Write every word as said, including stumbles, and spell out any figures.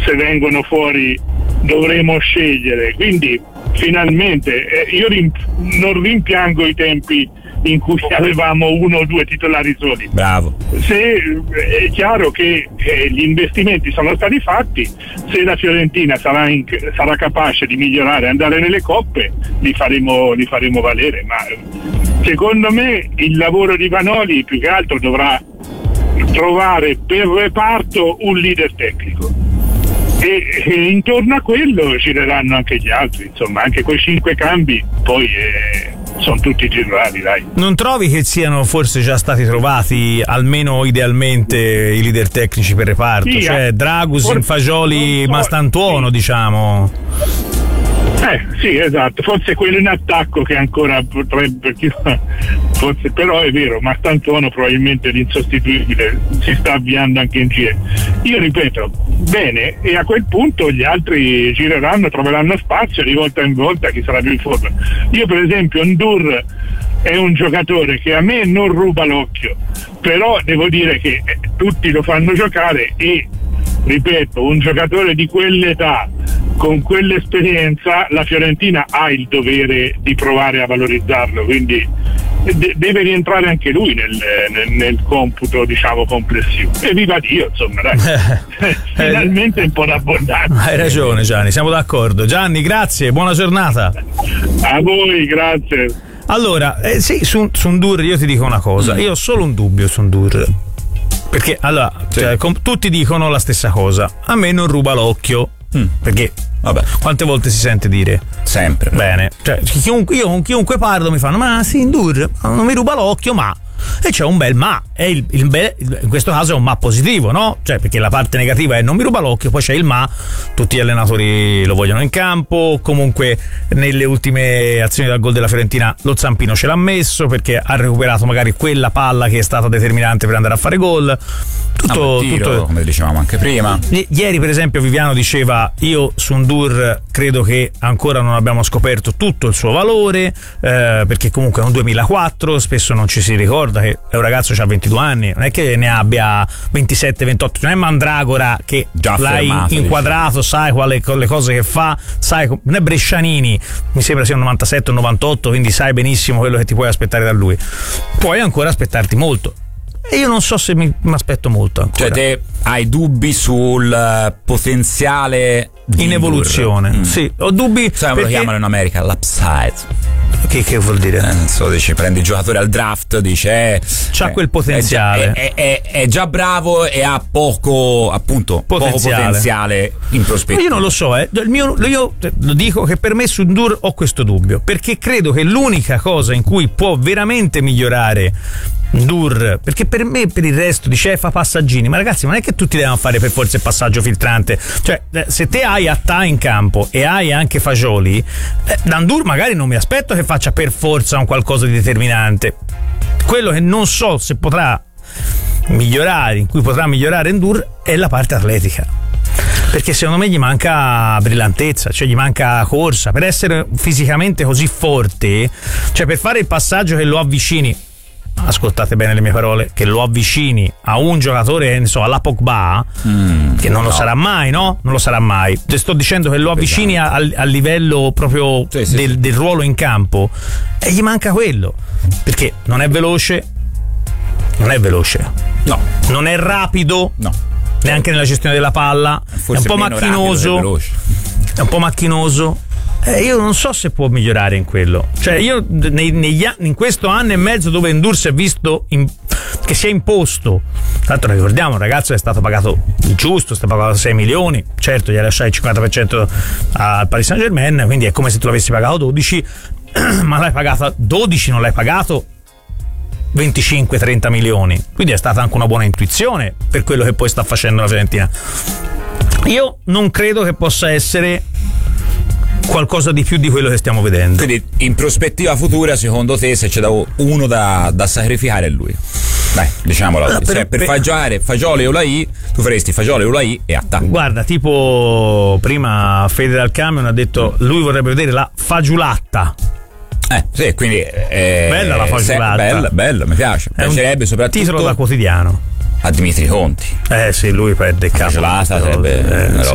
se vengono fuori dovremo scegliere, quindi finalmente eh, io rim- non rimpiango i tempi in cui avevamo uno o due titolari soli. Bravo. Se è chiaro che eh, gli investimenti sono stati fatti, se la Fiorentina sarà, in, sarà capace di migliorare e andare nelle coppe, li faremo, li faremo valere, ma secondo me il lavoro di Vanoli più che altro dovrà trovare per reparto un leader tecnico e, e intorno a quello gireranno anche gli altri, insomma anche quei cinque cambi poi eh, sono tutti girati, dai. Non trovi che siano forse già stati trovati almeno idealmente i leader tecnici per reparto? Sì, cioè Dragusin, Fagioli, so, Mastantuono, sì. diciamo. Eh sì, esatto, forse quello in attacco che ancora potrebbe, forse, però è vero, Mastantuono probabilmente l'insostituibile si sta avviando anche in G. Io ripeto, bene, e a quel punto gli altri gireranno, troveranno spazio di volta in volta chi sarà più in forma. Io per esempio Ndur è un giocatore che a me non ruba l'occhio, però devo dire che tutti lo fanno giocare e ripeto, un giocatore di quell'età con quell'esperienza la Fiorentina ha il dovere di provare a valorizzarlo, quindi de- deve rientrare anche lui nel, nel, nel computo, diciamo, complessivo. E viva Dio, insomma, dai. Finalmente un po' d'abbondanza. Hai ragione Gianni, siamo d'accordo. Gianni, grazie, buona giornata. A voi, grazie. Allora, eh, sì, su, su Ndur io ti dico una cosa, io ho solo un dubbio su Ndur, perché allora sì. cioè, com- tutti dicono la stessa cosa, a me non ruba l'occhio. Mm. Perché vabbè, quante volte si sente dire? Sempre. Bene, cioè, chiunque, io con chiunque parlo mi fanno ma sì, Ndur non mi ruba l'occhio, ma e c'è un bel ma, è il, il be- in questo caso è un ma positivo, no? Cioè perché la parte negativa è non mi ruba l'occhio, poi c'è il ma, tutti gli allenatori lo vogliono in campo, comunque nelle ultime azioni dal gol della Fiorentina lo Zampino ce l'ha messo perché ha recuperato magari quella palla che è stata determinante per andare a fare gol. Tutto, tiro, tutto... come dicevamo anche prima. I- ieri per esempio Viviano diceva io su Ndur credo che ancora non abbiamo scoperto tutto il suo valore, eh, perché comunque è un duemilaquattro, spesso non ci si ricorda che è un ragazzo che ha ventidue anni, non è che ne abbia ventisette ventotto, non è Mandragora che già l'hai fermato, inquadrato, dice. Sai quale le cose che fa, sai, non è Brescianini, mi sembra sia un novantasette o novantotto, quindi sai benissimo quello che ti puoi aspettare da lui, puoi ancora aspettarti molto. E io non so se mi aspetto molto ancora. Cioè te hai dubbi sul potenziale in evoluzione? Mm. Sì, ho dubbi. Sai come lo chiamano in America? L'upside. Che, che vuol dire? Eh, non so, dici, prendi il giocatore al draft, dice eh, c'ha eh, quel potenziale, è già, è, è, è già bravo e ha poco, appunto, potenziale. poco potenziale in prospettiva. Io non lo so, eh. il mio, io lo dico che per me su Ndur ho questo dubbio, perché credo che l'unica cosa in cui può veramente migliorare Ndur, perché per me per il resto dice fa passaggini, ma ragazzi non è che tutti devono fare per forza il passaggio filtrante, cioè se te hai Attà in campo e hai anche Fagioli, eh, da Ndur magari non mi aspetto che faccia per forza un qualcosa di determinante. Quello che non so se potrà migliorare, in cui potrà migliorare Ndur, è la parte atletica, perché secondo me gli manca brillantezza, cioè gli manca corsa per essere fisicamente così forte, cioè per fare il passaggio che lo avvicini, ascoltate bene le mie parole, che lo avvicini a un giocatore, ne so, alla Pogba, mm, che non no. lo sarà mai, no? Non lo sarà mai. Te sto dicendo che lo avvicini a, a livello proprio sì, sì, del, sì. del ruolo in campo, e gli manca quello, perché non è veloce, non è veloce, no, non è rapido, no, neanche nella gestione della palla, forse è un po' macchinoso, è un po' macchinoso. Eh, io non so se può migliorare in quello, cioè io nei, negli, in questo anno e mezzo dove Ndur si è visto in, che si è imposto, tra l'altro ricordiamo un ragazzo che è stato pagato il giusto, è stato pagato sei milioni, certo gli hai lasciato il cinquanta per cento al Paris Saint Germain, quindi è come se tu l'avessi pagato dodici, ma l'hai pagato dodici, non l'hai pagato venticinque trenta milioni, quindi è stata anche una buona intuizione per quello che poi sta facendo la Fiorentina. Io non credo che possa essere qualcosa di più di quello che stiamo vedendo. Quindi in prospettiva futura secondo te se c'è da uno da, da sacrificare è lui, dai, diciamolo, allora, per, per, per Fagioli, Fagioli e Ulai tu faresti Fagioli, Ulai e Attà. Guarda, tipo prima Fede dal Camion ha detto lui vorrebbe vedere la fagiulatta. Eh sì, quindi eh, bella la fagiolata, bella, bella, mi piace, è piacerebbe soprattutto titolo da quotidiano a Dimitri Conti. Eh sì, lui perde il capo. La fagiolata sarebbe eh,